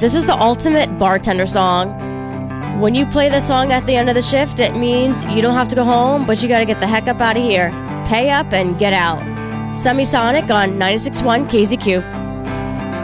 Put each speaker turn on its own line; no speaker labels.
This is the ultimate bartender song. When you play this song at the end of the shift, it means you don't have to go home, but you got to get the heck up out of here. Pay up and get out. Semisonic on 96.1 KZQ.